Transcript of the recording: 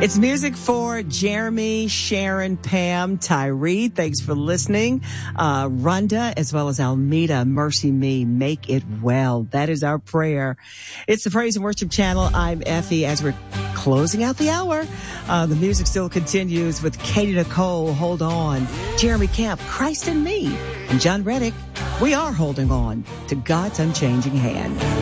It's music for Jeremy, Sharon, Pam, Tyree. Thanks for listening. Rhonda, as well as Almeda, Mercy Me, make it well. That is our prayer. It's the Praise and Worship Channel. I'm Effie. As we're closing out the hour, the music still continues with Katie Nicole, Hold On, Jeremy Camp, Christ in Me, and John Reddick. We are holding on to God's unchanging hand.